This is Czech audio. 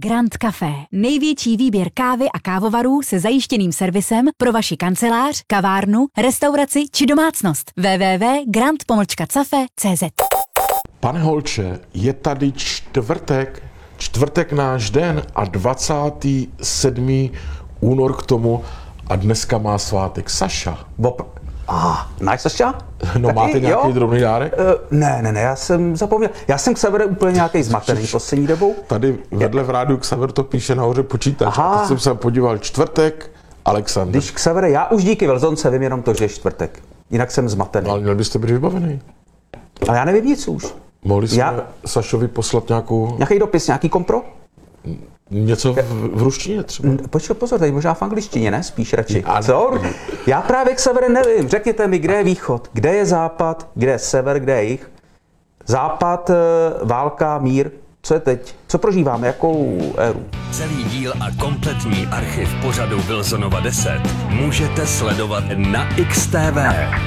Grand Café. Největší výběr kávy a kávovarů se zajištěným servisem pro vaši kancelář, kavárnu, restauraci či domácnost. www.grand-cafe.cz. Pane Holče, je tady čtvrtek náš den a 27. únor k tomu a dneska má svátek Saša. Máš Saša? No taky, máte nějaký drobný dárek? Ne, já jsem zapomněl. Já jsem k Severe úplně nějaký zmatený poslední dobou. Tady vedle v rádiu Xaver to píše nahoře počítač. A teď jsem se podíval čtvrtek, Alexander. Když k Severe, já už díky Velzonce vím jenom to, že je čtvrtek. Jinak jsem zmatený. Ale měl byste být vybavený. Ale já nevím nic už. Mohli jsme Sašovi poslat nějaký dopis, nějaký kompro? Něco v ruštině třeba? Počkej, pozor, tady možná v angličtině, ne? Spíš radši. Co? Já právě k Severe nevím. Řekněte mi, kde je východ, kde je západ, kde je sever, kde je jih. Západ, válka, mír. Co je teď? Co prožíváme? Jakou éru? Celý díl a kompletní archiv pořadu Wilsonova 10 můžete sledovat na XTV.